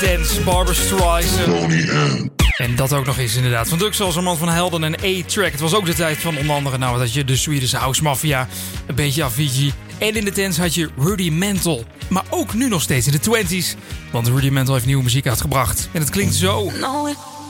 Dance, Barbra Streisand. En dat ook nog eens inderdaad. Van Dux als een man van Helden en A-Track. Het was ook de tijd van onder andere dat je de Swedish House Mafia, een beetje Avicii. En in de dance had je Rudimental. Maar ook nu nog steeds in de 20s. Want Rudimental heeft nieuwe muziek uitgebracht. En het klinkt zo. No,